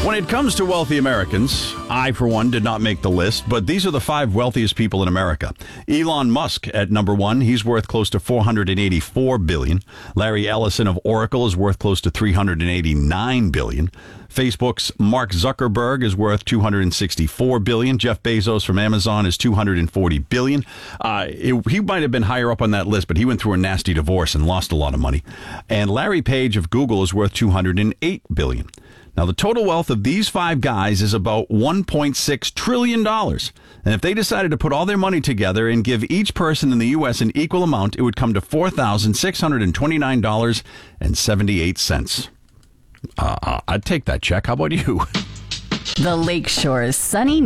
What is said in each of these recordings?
When it comes to wealthy Americans, I, for one, did not make the list, but these are the 5 wealthiest people in America. Elon Musk at number 1. He's worth close to $484 billion. Larry Ellison of Oracle is worth close to $389 billion. Facebook's Mark Zuckerberg is worth $264 billion. Jeff Bezos from Amazon is $240 billion. He might have been higher up on that list, but he went through a nasty divorce and lost a lot of money. And Larry Page of Google is worth $208 billion. Now, the total wealth of these 5 guys is about $1.6 trillion. And if they decided to put all their money together and give each person in the U.S. an equal amount, it would come to $4,629.78. I'd take that check. How about you? The Lakeshore's Sunny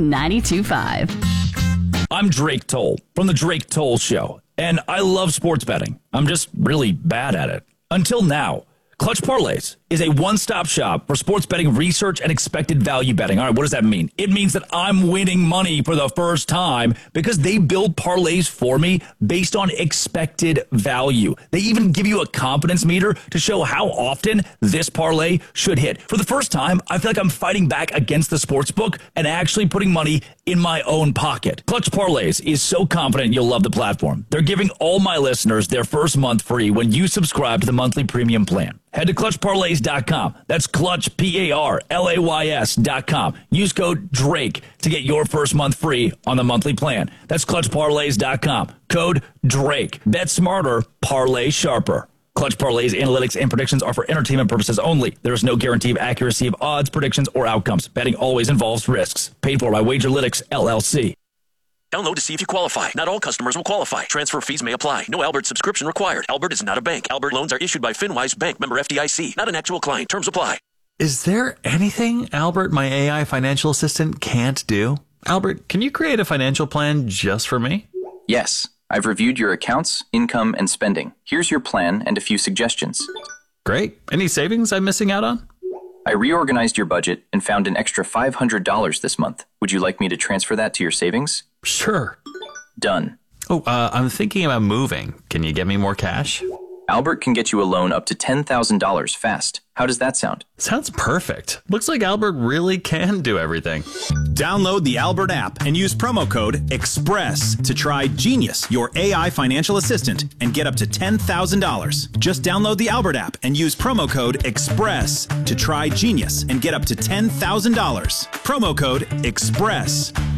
92.5. I'm Drake Toll from The Drake Toll Show, and I love sports betting. I'm just really bad at it. Until now. Clutch Parlays is a one-stop shop for sports betting research and expected value betting. All right, what does that mean? It means that I'm winning money for the first time because they build parlays for me based on expected value. They even give you a confidence meter to show how often this parlay should hit. For the first time, I feel like I'm fighting back against the sportsbook and actually putting money in my own pocket. Clutch Parlays is so confident you'll love the platform. They're giving all my listeners their first month free when you subscribe to the monthly premium plan. Head to ClutchParlays.com. That's Clutch, P-A-R-L-A-Y-S.com. Use code DRAKE to get your first month free on the monthly plan. That's ClutchParlays.com. Code DRAKE. Bet smarter, parlay sharper. Clutch Parlays analytics and predictions are for entertainment purposes only. There is no guarantee of accuracy of odds, predictions, or outcomes. Betting always involves risks. Paid for by Wagerlytics, LLC. Download to see if you qualify. Not all customers will qualify. Transfer fees may apply. No Albert subscription required. Albert is not a bank. Albert loans are issued by FinWise Bank, member FDIC. Not an actual client. Terms apply. Is there anything Albert, my AI financial assistant, can't do? Albert, can you create a financial plan just for me? Yes. I've reviewed your accounts, income, and spending. Here's your plan and a few suggestions. Great. Any savings I'm missing out on? I reorganized your budget and found an extra $500 this month. Would you like me to transfer that to your savings? Sure. Done. Oh, I'm thinking about moving. Can you get me more cash? Albert can get you a loan up to $10,000 fast. How does that sound? Sounds perfect. Looks like Albert really can do everything. Download the Albert app and use promo code EXPRESS to try Genius, your AI financial assistant, and get up to $10,000. Just download the Albert app and use promo code EXPRESS to try Genius and get up to $10,000. Promo code EXPRESS.